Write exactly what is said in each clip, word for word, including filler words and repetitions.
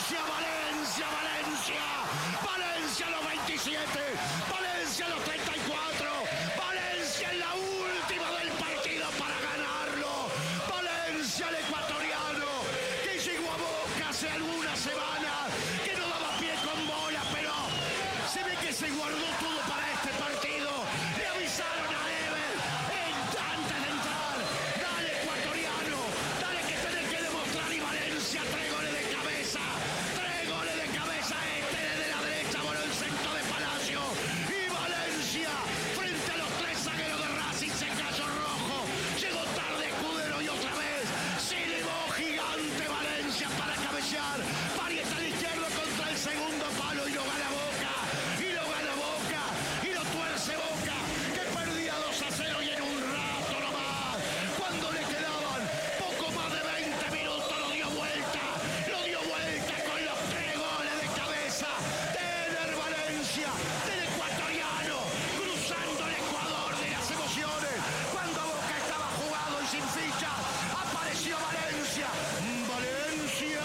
Valencia, Valencia, Valencia. Valencia a los veintisiete. Valencia a los treinta y cuatro. Valencia en la última del partido para ganarlo. Valencia el ecuatoriano que llegó a Boca hace algunas semanas, que no daba pie con bola, pero se ve que se guardó todo para este partido. Le avisaron a Ever antes de entrar. Dale, ecuatoriano, dale que tenés que demostrar. Y Valencia, tres goles de cabeza. Tres goles de cabeza. Este desde la derecha voló el centro de Palacio. Y Valencia, frente a los tres zagueros de Racing, se cayó rojo. Llegó tarde Escudero y otra vez se elevó gigante Valencia para cabecear. Parieta al izquierdo contra el segundo palo y lo gana Boca. Y lo gana Boca. Y lo tuerce Boca, que perdía dos a cero y en un rato nomás, cuando le quedaban poco más de veinte minutos, lo dio vuelta. Lo dio vuelta con los tres goles de cabeza de Ener Valencia, del ecuatoriano, cruzando el Ecuador de las emociones. Cuando Boca estaba jugado y sin ficha, apareció Valencia. Valencia.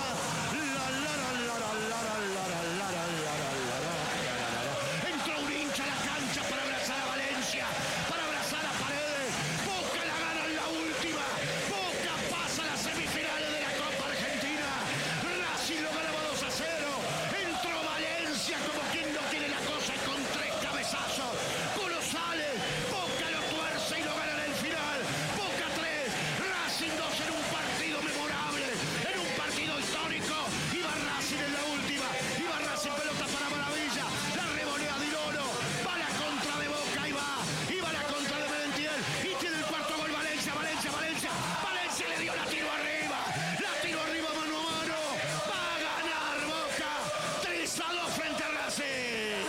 La, la, la, la, la, la, la, la, la, la, la, la, la. Entró un hincha a la cancha para abrazar a Valencia, para abrazar a Paredes. Boca la gana en la última. Boca pasa a las semifinales de la Copa Argentina. Racing lo ganaba dos a cero. Entró Valencia como quien no quiere la cosa y con tres cabezazos colosales. Boca lo tuerce y lo gana en el final. Boca tres, Racing dos en un partido memorable, en un partido histórico. Iba Racing en la última. Iba Racing, pelota para Maravilla. La revolea Di Loro. Va la contra de Boca y va. Iba la contra de Merentiel. Y tiene el cuarto gol Valencia, Valencia, Valencia. Valencia le dio la tiro arriba. La tiro arriba mano a mano. Va a ganar Boca. tres a dos frente a Racing.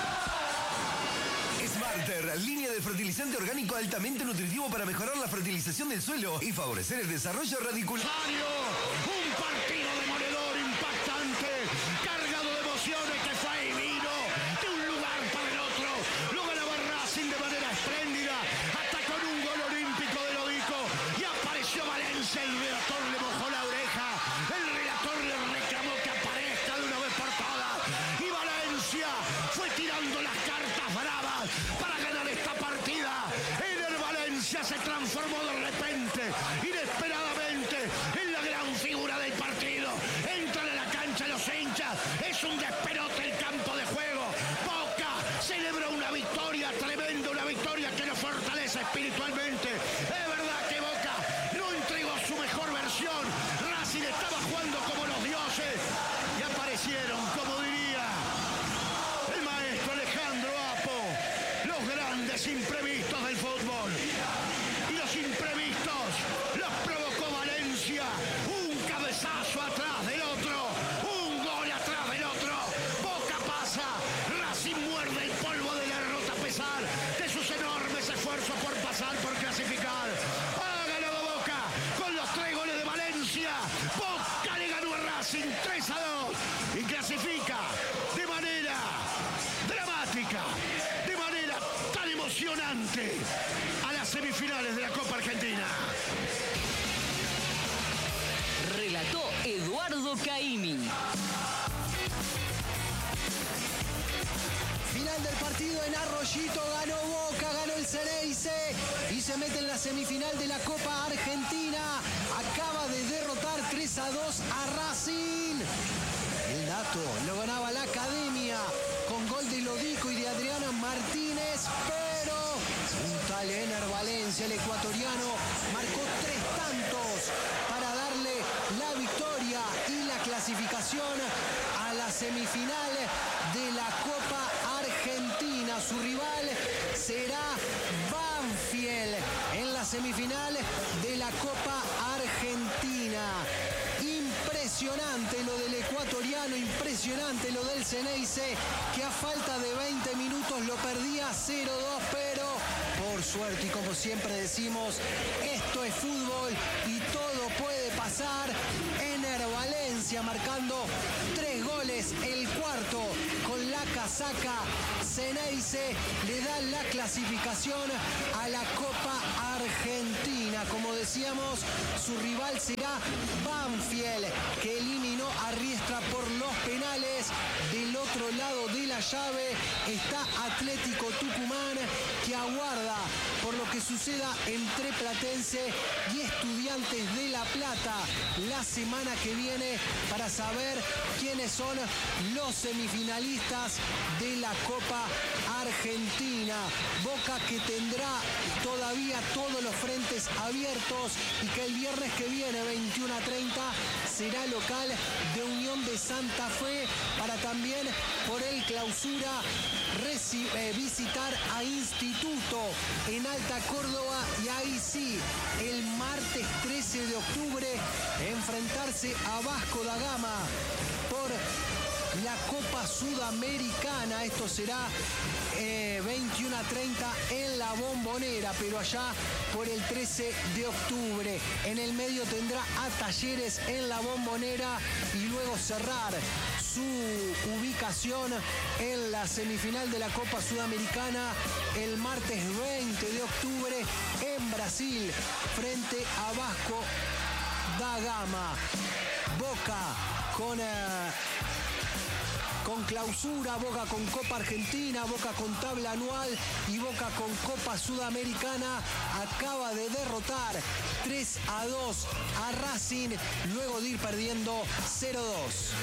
Smarter, línea de fertilizante orgánico altamente nutritivo para mejorar la fertilización del suelo y favorecer el desarrollo radicular. Un partido demoledor, impactante, cargado de emociones, que fue y vino de un lugar para el otro. Lo ganaba Racing de manera espléndida, hasta con un gol olímpico de Lodico. Y apareció Valencia, el relator le mojó la oreja. El relator le reclamó que aparezca de una vez por todas. Y Valencia fue tirando las cartas bravas para ganar esta partida. Ener Valencia se transformó de repente, inesperadamente, en la gran figura del partido. Entran a la cancha los hinchas, es un desperote el campo de juego. Boca celebra una victoria tremenda, una victoria que nos fortalece espiritualmente. Es verdad que Boca no entregó su mejor versión. Racing estaba jugando como los dioses y aparecieron, como diría el maestro Alejandro Apo, los grandes imprevistos del fútbol. Y los imprevistos los provocó Valencia. Un cabezazo atrás del otro, un gol atrás del otro. Boca pasa, Racing muerde el polvo de la derrota a pesar de sus enormes esfuerzos por pasar, por clasificar. Ha ganado Boca con los tres goles de Valencia. Boca le ganó a Racing tres a dos y clasifica de manera dramática, de manera tan emocionante a las semifinales de la Copa Argentina. Relató Eduardo Caimi. Final del partido en Arroyito, ganó Boca, ganó el Ceneice y se mete en la semifinal de la Copa Argentina. Acaba de derrotar tres a dos a Racing. El dato lo ganaba la Academia con gol de Lodico y de Adriana Martínez, pero un tal Ener Valencia, el ecuatoriano, marcó tres tantos para darle la victoria y la clasificación a la semifinal de la Copa Argentina. Su rival será Banfield en la semifinal de la Copa Argentina. Impresionante lo del ecuatoriano, impresionante lo del Ceneice, que a falta de veinte minutos lo perdía cero dos, pero por suerte, y como siempre decimos, esto es fútbol y todo puede pasar. Ener Valencia marcando tres goles, el cuarto con la casaca Ceneice le da la clasificación a la Copa Argentina. Como decíamos, su rival será Banfield, que eliminó a Riestra llave está Atlético Tucumán, que aguarda por lo que suceda entre Platense y Estudiantes de La Plata la semana que viene para saber quiénes son los semifinalistas de la Copa Argentina. Boca que tendrá todavía todos los frentes abiertos y que el viernes que viene, veintiuno a treinta, será local de Unión de Santa Fe para también por el clausura eh, visitar a Instituto en Alta Córdoba y ahí sí, el martes trece de octubre, enfrentarse a Vasco da Gama por la Copa Sudamericana. Esto será eh, veintiuno a treinta en la Bombonera, pero allá por el trece de octubre. En el medio tendrá a Talleres en la Bombonera y luego cerrar su ubicación en la semifinal de la Copa Sudamericana el martes veinte de octubre en Brasil frente a Vasco da Gama. Boca con... Eh, Con clausura, Boca con Copa Argentina, Boca con tabla anual y Boca con Copa Sudamericana acaba de derrotar tres a dos a Racing luego de ir perdiendo cero dos.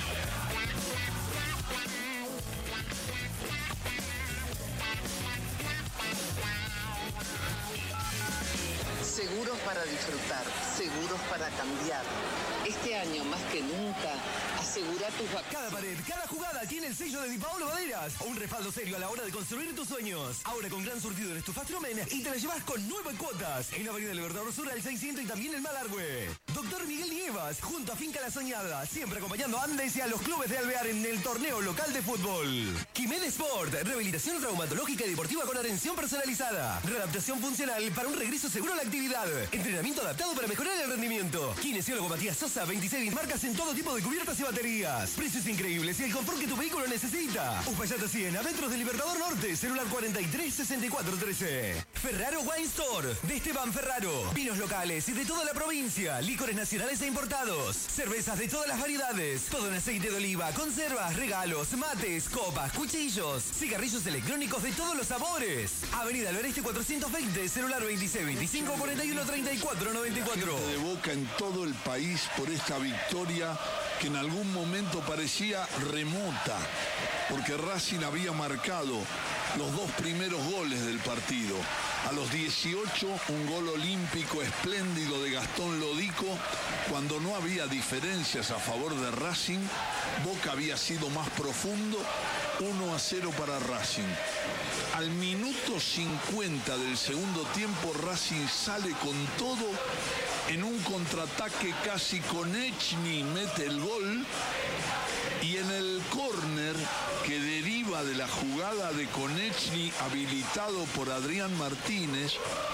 Seguros para disfrutar, seguros para cambiar. Este año más que nunca, asegura tus vacaciones. Cada pared, cada jugada tiene el sello de Di Paolo Maderas. Un respaldo serio a la hora de construir tus sueños. Ahora con gran surtido en Estufastromen y te la llevas con nueve cuotas. En Avenida Libertador Sur al seiscientos y también en Malargüe. Doctor Miguel Nievas, junto a Finca La Soñada, siempre acompañando a Andes y a los clubes de Alvear en el torneo local de fútbol. Quimed Sport, rehabilitación traumatológica y deportiva con atención personalizada. Readaptación funcional para un regreso seguro a la actividad. Entrenamiento adaptado para mejorar el rendimiento. Kinesiólogo Matías Sosa, veintiséis marcas en todo tipo de cubiertas y baterías. Precios increíbles y el confort que tu vehículo necesita. Uspallata cien, a metros del Libertador Norte. Celular cuarenta y tres sesenta y cuatro trece. Ferraro Wine Store, de Esteban Ferraro. Vinos locales y de toda la provincia. Licores nacionales e importados. Cervezas de todas las variedades. Todo en aceite de oliva. Conservas, regalos, mates, copas, cuchillos. Cigarrillos electrónicos de todos los sabores. Avenida al Oeste cuatrocientos veinte. Celular veintiséis veinticinco cuarenta y uno treinta y cuatro noventa y cuatro. De Boca en todo el país por esta victoria que en algún momento parecía remota, porque Racing había marcado los dos primeros goles del partido. A los dieciocho, un gol olímpico espléndido de Gastón Lodico, cuando no había diferencias a favor de Racing. Boca había sido más profundo, uno a cero para Racing. Al minuto cincuenta del segundo tiempo, Racing sale con todo en un contraataque casi con Echny, mete el gol. Y en el córner que deriva de la jugada de Konechny, habilitado por Adrián Martínez,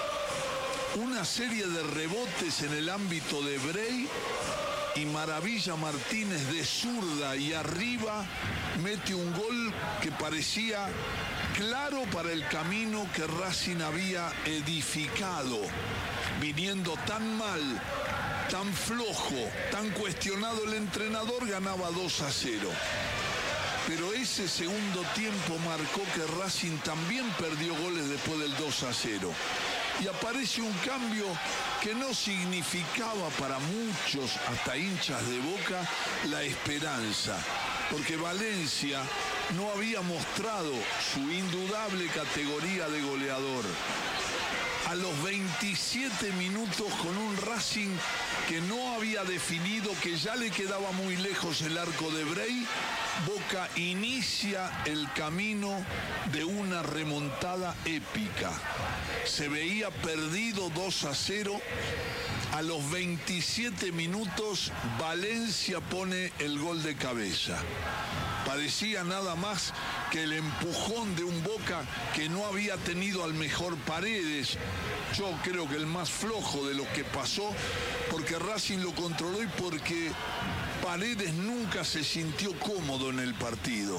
una serie de rebotes en el ámbito de Brey y Maravilla Martínez de zurda y arriba mete un gol que parecía claro para el camino que Racing había edificado, viniendo tan mal, tan flojo, tan cuestionado el entrenador, ganaba dos a cero. Pero ese segundo tiempo marcó que Racing también perdió goles después del dos a cero. Y aparece un cambio que no significaba para muchos, hasta hinchas de Boca, la esperanza. Porque Valencia no había mostrado su indudable categoría de goleador. A los veintisiete minutos, con un Racing que no había definido, que ya le quedaba muy lejos el arco de Brey, Boca inicia el camino de una remontada épica. Se veía perdido dos a cero. A los veintisiete minutos, Valencia pone el gol de cabeza. Parecía nada más que el empujón de un Boca que no había tenido al mejor Paredes. Yo creo que el más flojo de lo que pasó, porque Racing lo controló y porque Paredes nunca se sintió cómodo en el partido.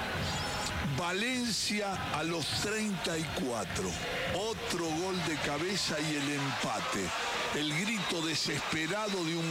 Valencia a los treinta y cuatro. Otro gol de cabeza y el empate. El grito desesperado de un